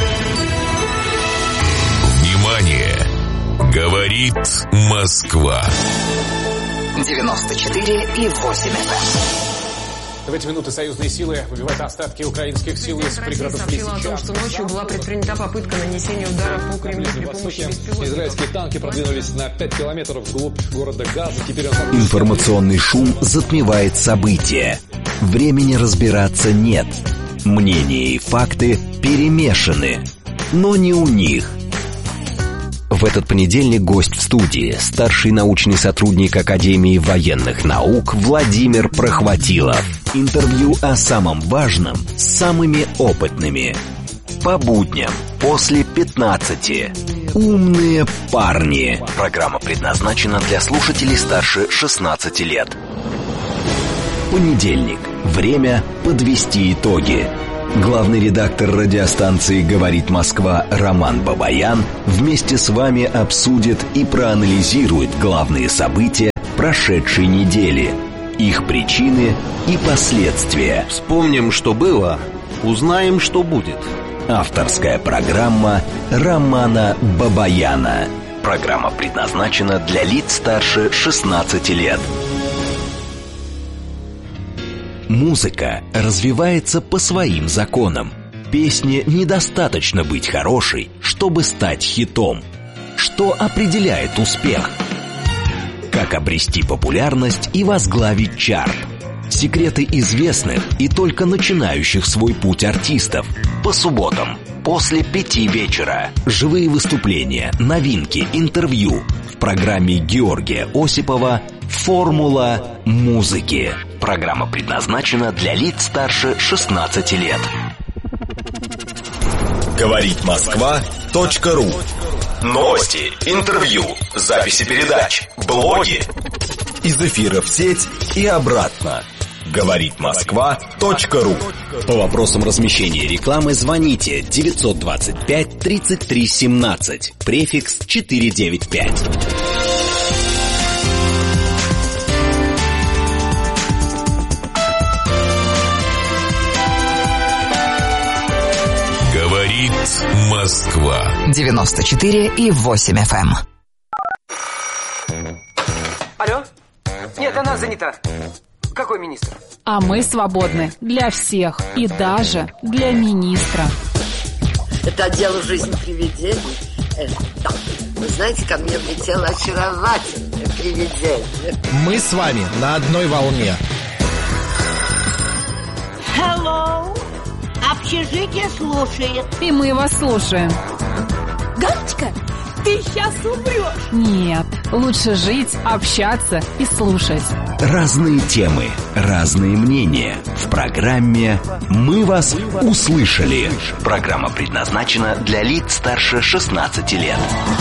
Внимание! Говорит Москва. девяносто четыре и восемь эф эм. В эти минуты союзные силы выбивают остатки украинских сил из пригородов Лисичанска. сообщила о том, что ночью была предпринята попытка нанесения удара по Кремлю при помощи беспилотников. Израильские танки продвинулись на пять километров вглубь города Газа. Теперь он... Информационный шум затмевает события. Времени разбираться нет. Мнения и факты перемешаны. Но не у них. В этот понедельник гость в студии, старший научный сотрудник Академии военных наук Владимир Прохватилов. Интервью о самом важном с самыми опытными. По будням после пятнадцати. Умные парни. Программа предназначена для слушателей старше шестнадцати лет. Понедельник. Время подвести итоги. Главный редактор радиостанции «Говорит Москва» Роман Бабаян вместе с вами обсудит и проанализирует главные события прошедшей недели, их причины и последствия. Вспомним, что было, узнаем, что будет. Авторская программа Романа Бабаяна. Программа предназначена для лиц старше шестнадцати лет. Музыка развивается по своим законам. Песне недостаточно быть хорошей, чтобы стать хитом. Что определяет успех? Как обрести популярность и возглавить чарт? Секреты известных и только начинающих свой путь артистов. По субботам после пяти вечера. Живые выступления, новинки, интервью. В программе Георгия Осипова «Формула музыки». Программа предназначена для лиц старше шестнадцати лет. Говорит Москва.ру. Новости, интервью, записи передач, блоги. Из эфира в сеть и обратно. Говорит Москва.ру. По вопросам размещения рекламы звоните девятьсот двадцать пять тридцать три семнадцать, префикс четыреста девяносто пять. Говорит Москва. девяносто четыре и восемь эф эм. Алло? Нет, она занята. Какой министр? А мы свободны для всех и даже для министра. Это отдел «Жизнь привидений». Э, да. Вы знаете, ко мне влетело очаровательное привидение. Мы с вами на одной волне. Hello. Общежитие слушает. И мы вас слушаем. Галочка, ты сейчас умрешь. Нет, лучше жить, общаться и слушать. Разные темы, разные мнения. В программе «Мы вас услышали». Программа предназначена для лиц старше шестнадцати лет.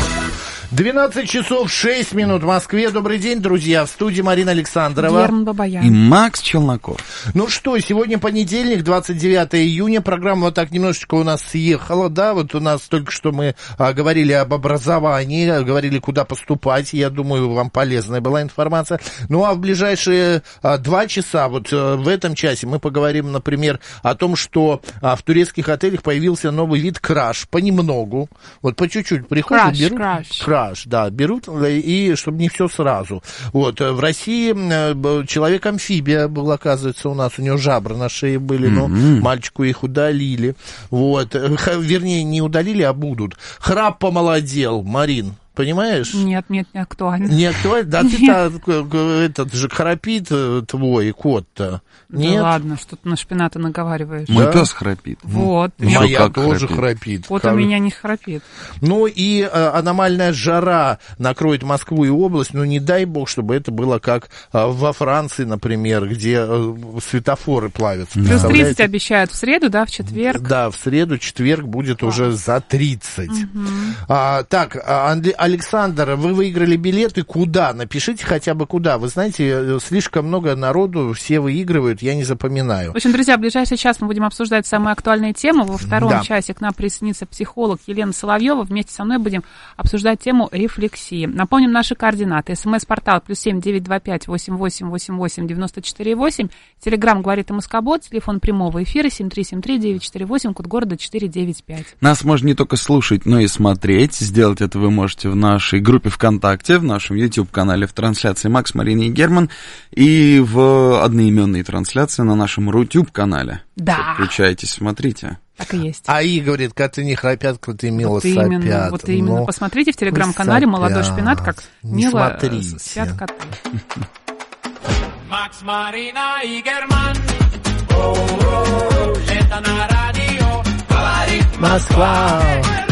двенадцать часов шесть минут в Москве. Добрый день, друзья. В студии Марина Александрова. Герман Бабаян. И Макс Челноков. Ну что, сегодня понедельник, двадцать девятого июня. Программа вот так немножечко у нас съехала, да. Вот у нас только что мы а, говорили об образовании, говорили, куда поступать. Я думаю, вам полезная была информация. Ну а в ближайшие а, два часа, вот а, в этом часе мы поговорим, например, о том, что а, в турецких отелях появился новый вид краш. Понемногу. Вот по чуть-чуть приходят, краш, берут. Краш. Краш. Да, берут, и чтобы не все сразу. Вот, в России человек-амфибия был, оказывается, у нас, у него жабры на шее были, но mm-hmm. мальчику их удалили. Вот, вернее, не удалили, а будут. Храп помолодел, Марин. Понимаешь? Нет, нет, не актуально. Не актуально? Да ты-то, этот же храпит твой кот-то. Нет? Да ладно, что ты на шпината наговариваешь. Мой да? пес храпит. Вот. Моя тоже храпит. храпит. Вот как... у меня не храпит. Ну и э, аномальная жара накроет Москву и область, но не дай бог, чтобы это было как э, во Франции, например, где э, светофоры плавятся. Плюс тридцать обещают в среду, да, в четверг? Да, в среду, четверг будет а. уже за тридцать. Угу. А, так, Андрей, Александр, вы выиграли билеты куда? Напишите хотя бы куда. Вы знаете, слишком много народу, все выигрывают, я не запоминаю. В общем, друзья, в ближайший час мы будем обсуждать самые актуальные темы. Во втором да. часе к нам присоединится психолог Елена Соловьева. Вместе со мной будем обсуждать тему рефлексии. Напомним наши координаты. СМС-портал плюс семь девятьсот двадцать пять восемьдесят восемь восемьдесят восемь девяносто четыре восемь. Телеграм «Говорит МСК-бот». Телефон прямого эфира семь три семь три девять четыре восемь. Код города четыреста девяносто пять. Нас можно не только слушать, но и смотреть. Сделать это вы можете в нашей группе ВКонтакте, в нашем YouTube-канале в трансляции Макс, Марина и Герман, и в одноименной трансляции на нашем Рутюб-канале. Да. Включайтесь, смотрите. Так и есть. А И говорит, коты не храпят, коты мило вот сопят. Именно, вот именно. Ну, посмотрите в телеграм-канале «Молодой шпинат», как не мило смотрите. спят коты. Макс, Марина и Герман. Это на радио «Говорит Москва».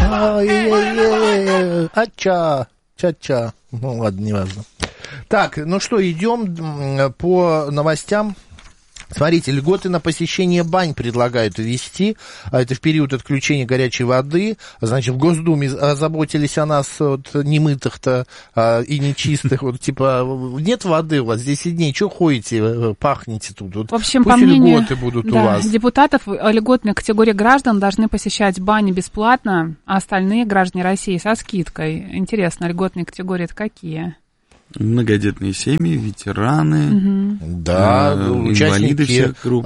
А-ча, ча-ча. Ну ладно, неважно. Так, ну что, идем по новостям. Смотрите, льготы на посещение бань предлагают ввести. Это в период отключения горячей воды. Значит, в Госдуме озаботились о нас, вот, немытых-то а, и нечистых. Вот, типа, нет воды у вас, десять дней, что ходите, пахнете тут? Вот, в общем, пусть по мнению, льготы будут да, у вас. депутатов льготной категории граждан должны посещать бани бесплатно, а остальные граждане России со скидкой. Интересно, льготные категории это какие? Многодетные семьи, ветераны, угу. да, э, участники всех групп.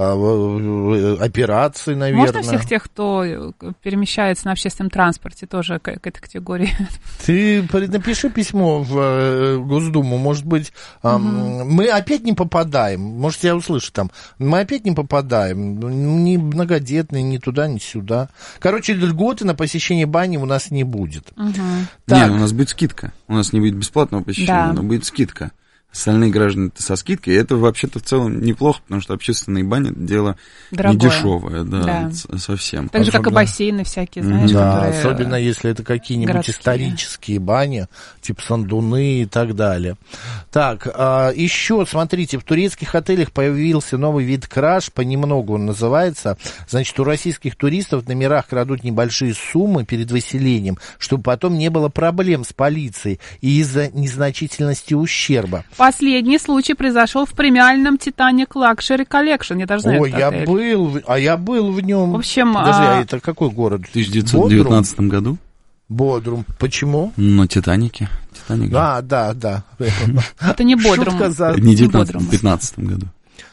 Операций, наверное. Можно всех тех, кто перемещается на общественном транспорте, тоже к, к этой категории? Ты напиши письмо в Госдуму, может быть, угу. мы опять не попадаем, может, я услышу там, мы опять не попадаем, ни многодетные, ни туда, ни сюда. Короче, льготы на посещение бани у нас не будет. Угу. Так. Нет, у нас будет скидка, у нас не будет бесплатного посещения, да. но будет скидка. Остальные граждане-то со скидкой, и это вообще-то в целом неплохо, потому что общественные бани — это дело дорогое. Недешевое, да, да. совсем. Так же, особенно... как и бассейны всякие, знаешь, да, которые... особенно если это какие-нибудь городские. Исторические бани, типа Сандуны и так далее. Так, а, еще, смотрите, в турецких отелях появился новый вид краж, понемногу он называется. Значит, у российских туристов в номерах крадут небольшие суммы перед выселением, чтобы потом не было проблем с полицией и из-за незначительности ущерба. Последний случай произошел в премиальном Titanic Luxury Collection. Я даже знаю Ой, я отель. был, а я был в нем. В общем, подожди, а... а это какой город? В тысяча девятьсот девятнадцатом году. Бодрум. Почему? На Титанике. Титаник. А, да, да. Это не Бодрум. Не в девятнадцатом, в пятнадцатом году.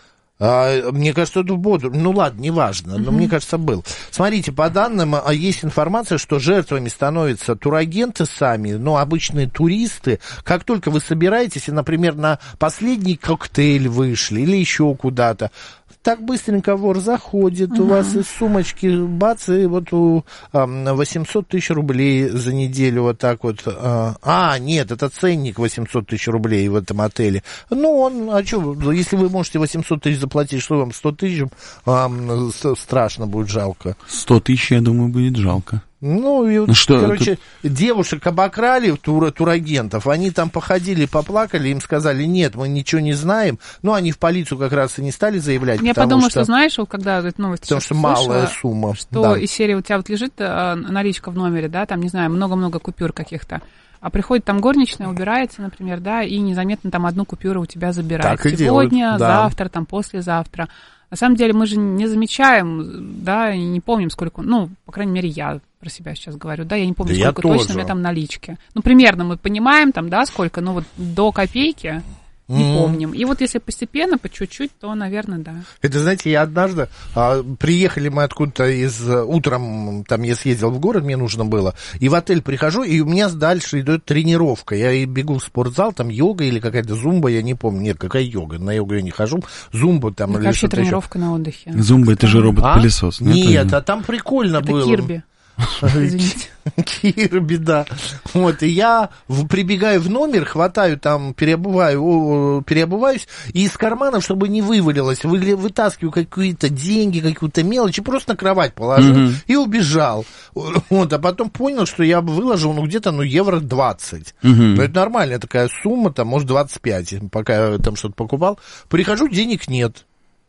А, мне кажется, это в Бодрум. Ну ладно, неважно, но mm-hmm. мне кажется, был. Смотрите, по данным, есть информация, что жертвами становятся турагенты сами, ну, обычные туристы. Как только вы собираетесь, и, например, на последний коктейль вышли или еще куда-то, так быстренько вор заходит, uh-huh. у вас из сумочки бац, и вот у а, восемьсот тысяч рублей за неделю вот так вот. А, а, нет, это ценник восемьсот тысяч рублей в этом отеле. Ну, он, а что, если вы можете восемьсот тысяч заплатить, что вам сто тысяч а, страшно будет жалко? сто тысяч, я думаю, будет жалко. Ну, и, ну что, короче, это... девушек обокрали, тур, турагентов, они там походили, поплакали, им сказали, нет, мы ничего не знаем, но они в полицию как раз и не стали заявлять. Я подумала, что, что, знаешь, когда эту новость потому что слышала, малая сумма. Что да. из серии у тебя вот лежит а, наличка в номере, да, там, не знаю, много-много купюр каких-то, а приходит там горничная, убирается, например, да, и незаметно там одну купюру у тебя забирает. Так и сегодня, делают, да. завтра, там, послезавтра. На самом деле мы же не замечаем, да, и не помним, сколько, ну, по крайней мере, я про себя сейчас говорю, да, я не помню, да сколько точно тоже. У меня там налички. Ну, примерно мы понимаем, там, да, сколько, но вот до копейки не mm. помним. И вот если постепенно, по чуть-чуть, то, наверное, да. Это, знаете, я однажды, а, приехали мы откуда-то из, утром, там я съездил в город, мне нужно было, и в отель прихожу, и у меня дальше идет тренировка. Я бегу в спортзал, там йога или какая-то зумба, я не помню. Нет, какая йога, на йогу я не хожу. Зумба там. Или вообще тренировка еще. На отдыхе. Зумба, это же робот-пылесос. А? Нет, это... а там прикольно это было. Кирби. Извините. Кирби, да. Вот, и я в, прибегаю в номер, хватаю там, переобуваю, переобуваюсь, и из карманов, чтобы не вывалилось, вы, вытаскиваю какие-то деньги, какую-то мелочь, и просто на кровать положил, mm-hmm. и убежал. Вот, а потом понял, что я выложил, ну, где-то, ну, евро двадцать. Mm-hmm. Ну, это нормальная такая сумма, там, может, двадцать пять, пока я там что-то покупал. Прихожу, денег нет.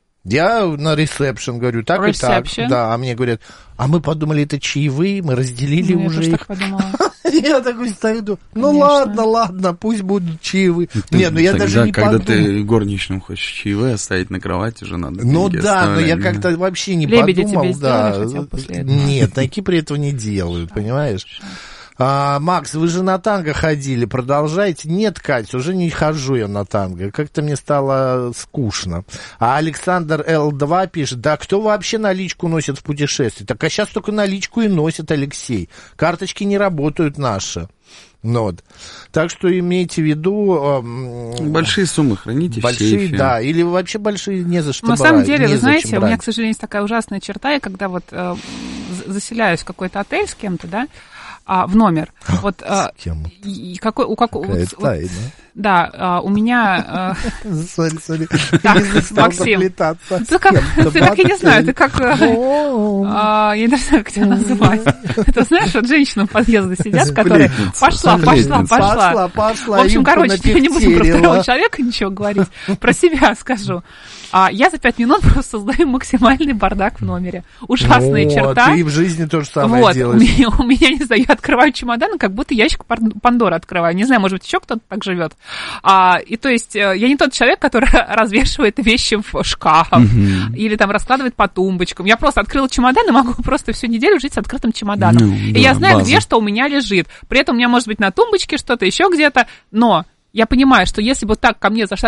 Я на ресепшн говорю, так Reception. И так, да, а мне говорят, а мы подумали, это чаевые, мы разделили ну, уже я их. Так подумала. Я такой стою, ну ладно, ладно, пусть будут чаевые. Нет, ну я даже не подумал. Когда ты горничным хочешь чаевые оставить на кровати, уже надо. Ну да, но я как-то вообще не подумал. Лебеди тебе сделали хотя бы после этого? Нет, на Кипре этого не делают, понимаешь? А, Макс, вы же на танго ходили, продолжайте? Нет, Кать, уже не хожу я на танго, как-то мне стало скучно. А Александр Эл два пишет, да кто вообще наличку носит в путешествии? Так а сейчас только наличку и носит Алексей. Карточки не работают наши. Ну, вот. Так что имейте в виду... Большие суммы храните большие, в сейфе. Да, или вообще большие не за что брать. На самом деле, вы знаете, брать. У меня, к сожалению, есть такая ужасная черта, я когда вот э, заселяюсь в какой-то отель с кем-то, да, а, в номер. Вот, а, и какой, у какого, вот, вот, да, а, у меня... Сори, сори. Максим, ты как, ты как, я не знаю, ты как... Я не знаю, как тебя называть. Ты знаешь, вот женщины у подъезда сидят, которые... Пошла, пошла, пошла. Пошла, В общем, короче, я не буду про второго человека ничего говорить, про себя скажу. А я за пять минут просто создаю максимальный бардак в номере. Ужасная вот, черта. Ты и в жизни то же самое вот, делаешь. У меня, у меня, не знаю, я открываю чемодан, как будто ящик Пандоры открываю. Не знаю, может быть, еще кто-то так живет. А, и то есть я не тот человек, который развешивает вещи в шкаф uh-huh. или там раскладывает по тумбочкам. Я просто открыла чемодан и могу просто всю неделю жить с открытым чемоданом. Ну, и да, я знаю, база. Где что у меня лежит. При этом у меня может быть на тумбочке что-то, еще где-то, но... Я понимаю, что если бы так ко мне зашла